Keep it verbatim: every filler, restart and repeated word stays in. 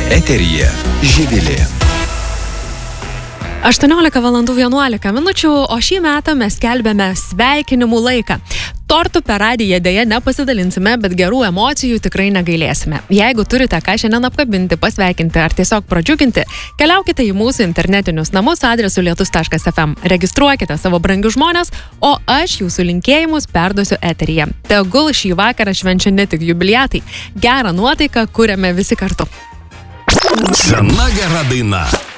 Eteryje Živilė. aštuoniolika valandų vienuolika minučių, o šį metą mes skelbėme sveikinimų laiką. Tortų per radiją dėja nepasidalinsime, bet gerų emocijų tikrai negailėsime. Jeigu turite ką šiandien apkabinti, pasveikinti ar tiesiog pradžiuginti, keliaukite į mūsų internetinius namus adresu lietus taškas ef em. Registruokite savo brangius žmonės, o aš jūsų linkėjimus perduosiu eteryje. Tegul šį vakarą švenčia ne tik jubiliatai. Gerą nuotaiką kuriame visi kartu. Sena gera daina.